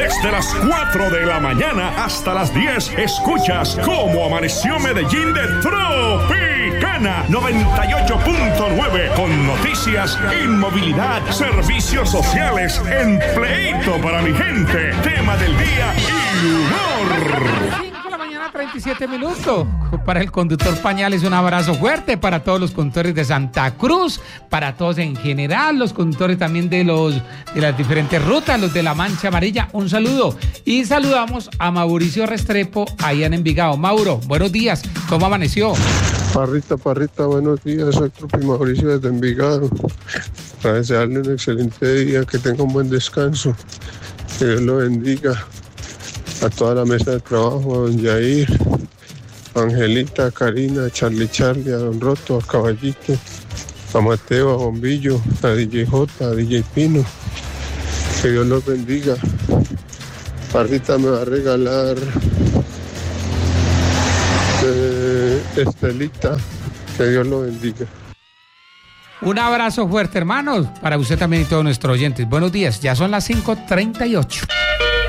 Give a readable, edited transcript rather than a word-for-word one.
Desde las 4 de la mañana hasta las 10 escuchas Cómo Amaneció Medellín de Tropicana 98.9 con noticias, inmovilidad, servicios sociales, empleito para mi gente, tema del día y humor. 37 minutos. Para el conductor Pañales, un abrazo fuerte para todos los conductores de Santa Cruz, para todos en general, los conductores también de las diferentes rutas, los de la Mancha Amarilla, un saludo. Y saludamos a Mauricio Restrepo, ahí en Envigado. Mauro, buenos días, ¿cómo amaneció? Parrita, buenos días, soy Trupi Mauricio desde Envigado. Para desearle un excelente día, que tenga un buen descanso, que Dios lo bendiga. A toda la mesa de trabajo, a don Yair, a Angelita, a Karina, a Charlie, a don Roto, a Caballito, a Mateo, a Bombillo, a DJ J, a DJ Pino. Que Dios los bendiga. Parrita me va a regalar Estelita. Que Dios lo bendiga. Un abrazo fuerte, hermanos, para usted también y todos nuestros oyentes. Buenos días, ya son las 5:38.